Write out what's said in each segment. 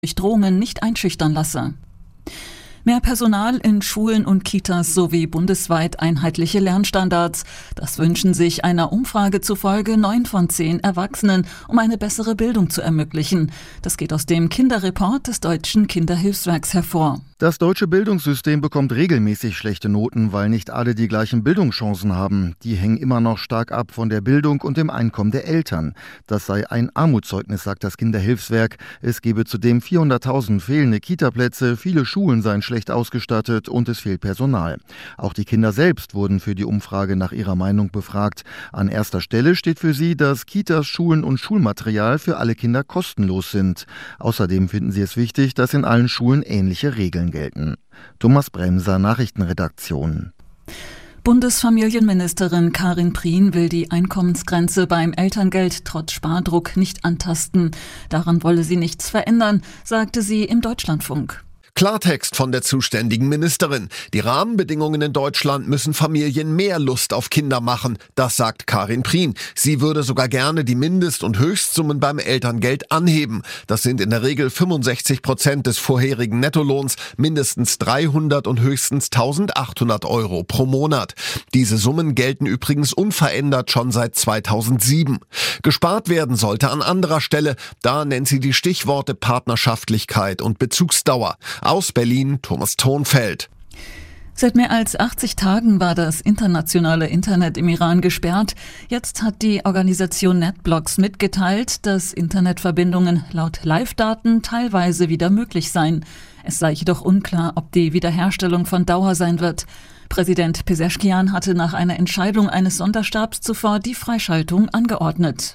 durch Drohungen nicht einschüchtern lasse. Mehr Personal in Schulen und Kitas sowie bundesweit einheitliche Lernstandards. Das wünschen sich einer Umfrage zufolge 9 von 10 Erwachsenen, um eine bessere Bildung zu ermöglichen. Das geht aus dem Kinderreport des Deutschen Kinderhilfswerks hervor. Das deutsche Bildungssystem bekommt regelmäßig schlechte Noten, weil nicht alle die gleichen Bildungschancen haben. Die hängen immer noch stark ab von der Bildung und dem Einkommen der Eltern. Das sei ein Armutszeugnis, sagt das Kinderhilfswerk. Es gebe zudem 400.000 fehlende Kitaplätze, viele Schulen seien schlecht ausgestattet und es fehlt Personal. Auch die Kinder selbst wurden für die Umfrage nach ihrer Meinung befragt. An erster Stelle steht für sie, dass Kitas, Schulen und Schulmaterial für alle Kinder kostenlos sind. Außerdem finden sie es wichtig, dass in allen Schulen ähnliche Regeln gelten. Thomas Bremser, Nachrichtenredaktion. Bundesfamilienministerin Karin Prien will die Einkommensgrenze beim Elterngeld trotz Spardruck nicht antasten. Daran wolle sie nichts verändern, sagte sie im Deutschlandfunk. Klartext von der zuständigen Ministerin. Die Rahmenbedingungen in Deutschland müssen Familien mehr Lust auf Kinder machen. Das sagt Karin Prien. Sie würde sogar gerne die Mindest- und Höchstsummen beim Elterngeld anheben. Das sind in der Regel 65% des vorherigen Nettolohns, mindestens 300 und höchstens 1.800 Euro pro Monat. Diese Summen gelten übrigens unverändert schon seit 2007. Gespart werden sollte an anderer Stelle. Da nennt sie die Stichworte Partnerschaftlichkeit und Bezugsdauer. Aus Berlin, Thomas Thonfeld. Seit mehr als 80 Tagen war das internationale Internet im Iran gesperrt. Jetzt hat die Organisation NetBlocks mitgeteilt, dass Internetverbindungen laut Live-Daten teilweise wieder möglich seien. Es sei jedoch unklar, ob die Wiederherstellung von Dauer sein wird. Präsident Pezeshkian hatte nach einer Entscheidung eines Sonderstabs zuvor die Freischaltung angeordnet.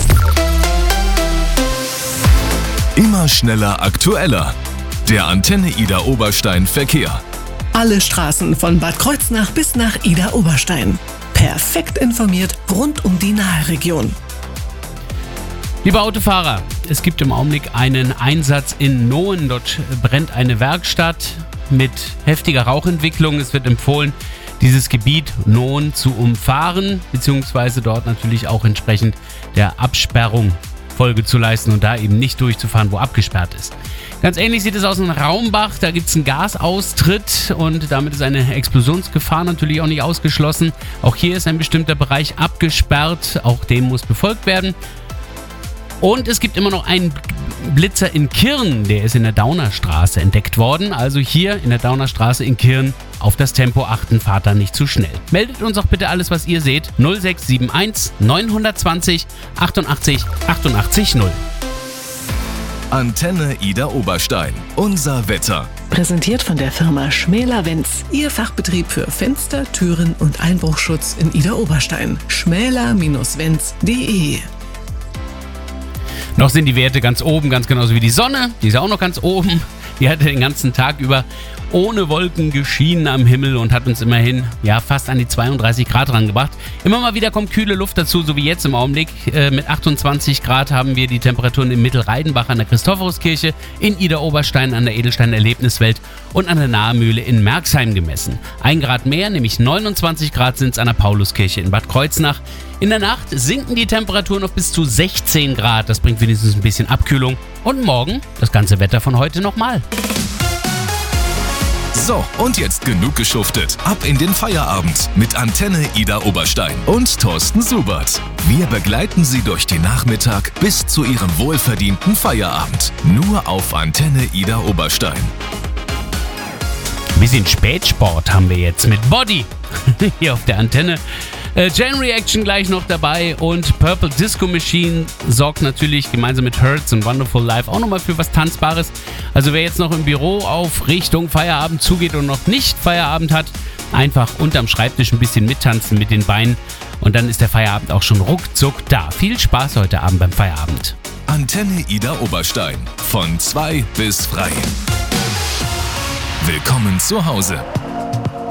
Immer schneller, aktueller. Der Antenne Ida Oberstein Verkehr. Alle Straßen von Bad Kreuznach bis nach Ida Oberstein. Perfekt informiert rund um die Nahregion. Liebe Autofahrer, es gibt im Augenblick einen Einsatz in Nohen. Dort brennt eine Werkstatt mit heftiger Rauchentwicklung. Es wird empfohlen, dieses Gebiet Nohen zu umfahren, beziehungsweise dort natürlich auch entsprechend der Absperrung Folge zu leisten und da eben nicht durchzufahren, wo abgesperrt ist. Ganz ähnlich sieht es aus in Raumbach, da gibt es einen Gasaustritt und damit ist eine Explosionsgefahr natürlich auch nicht ausgeschlossen. Auch hier ist ein bestimmter Bereich abgesperrt, auch dem muss befolgt werden. Und es gibt immer noch einen Blitzer in Kirn, der ist in der Daunerstraße entdeckt worden. Also hier in der Daunerstraße in Kirn auf das Tempo achten, fahrt da nicht zu schnell. Meldet uns auch bitte alles, was ihr seht. 0671 920 88 88 0. Antenne Ida Oberstein. Unser Wetter. Präsentiert von der Firma Schmäler-Wenz. Ihr Fachbetrieb für Fenster, Türen und Einbruchschutz in Ida Oberstein. schmäler-wenz.de. Noch sind die Werte ganz oben, ganz genauso wie die Sonne. Die ist auch noch ganz oben. Die hat den ganzen Tag über ohne Wolken geschienen am Himmel und hat uns immerhin fast an die 32 Grad rangebracht. Immer mal wieder kommt kühle Luft dazu, so wie jetzt im Augenblick. Mit 28 Grad haben wir die Temperaturen in Mittelreidenbach an der Christophoruskirche, in Ida Oberstein an der Edelstein-Erlebniswelt und an der Nahemühle in Merxheim gemessen. 1 Grad mehr, nämlich 29 Grad sind es an der Pauluskirche in Bad Kreuznach. In der Nacht sinken die Temperaturen auf bis zu 16 Grad. Das bringt wenigstens ein bisschen Abkühlung. Und morgen das ganze Wetter von heute nochmal. So, und jetzt genug geschuftet. Ab in den Feierabend mit Antenne Ida Oberstein und Thorsten Subert. Wir begleiten Sie durch den Nachmittag bis zu Ihrem wohlverdienten Feierabend. Nur auf Antenne Ida Oberstein. Ein bisschen Spätsport haben wir jetzt mit Body hier auf der Antenne. Chain Reaction gleich noch dabei und Purple Disco Machine sorgt natürlich gemeinsam mit Hertz und Wonderful Life auch nochmal für was Tanzbares. Also wer jetzt noch im Büro auf Richtung Feierabend zugeht und noch nicht Feierabend hat, einfach unterm Schreibtisch ein bisschen mittanzen mit den Beinen und dann ist der Feierabend auch schon ruckzuck da. Viel Spaß heute Abend beim Feierabend. Antenne Ida Oberstein. Von 2 bis frei. Willkommen zu Hause.